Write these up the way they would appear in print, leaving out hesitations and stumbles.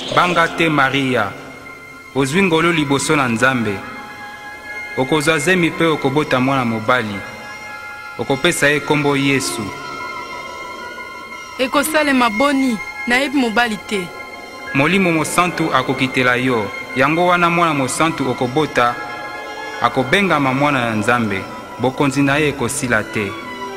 Banga te Maria, ozwi ngolu liboso na Nzambe. Okozwa zemi pe okobota mwana mobali. Okopesa ye kombo Yesu. Ekosalema boni, nayebi mobali te. Molimo Mosantu akokitela yo. Yango wana mwana mosantu okobota, akobengama mwana na Nzambe. Bokonzi na ye ekosila te.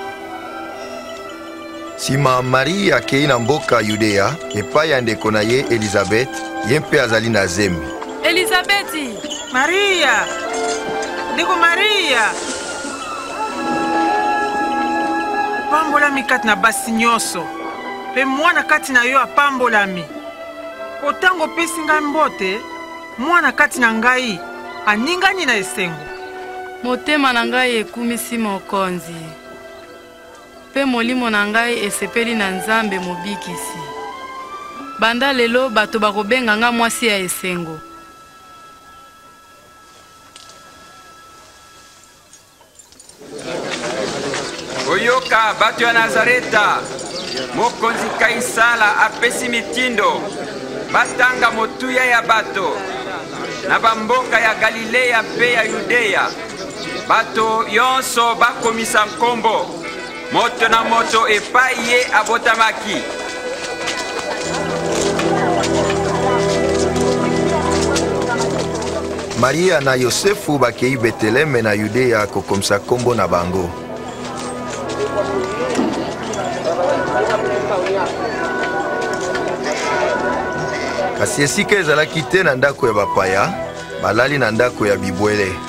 Sima Maria akei na mboka Yudea epai ya ndeko na ye Elizabeth, ye mpe azali na zemi. Elizabeti! Maria! Ndeko Maria! Pambolami kati na basi nyonso, pe mwana kati na yo apambolami. Otango pesi ngai mbote, mwana kati na ngai aningani na esengo. Motema na ngai ekumisi mokonzi. Pe molimo na ngai esepeli na Nzambe mobikisi. Banda lelo bato bakobenga nga mwasi ya esengo. Oyoka bato ya Nazareta, mokonzi Kaisala apesi mitindo batanga motuya ya bato na bamboka ya Galilea pe ya Yudea. Bato yonso bakomisa nkombo moto na moto epai ye abotamaki. Maria na Yosefu bakei Beteleme na Yudea kokomisa kombo na bango. Kasi esika ezalaki te na ndako ya bapaya, balali na ndako ya bibwele.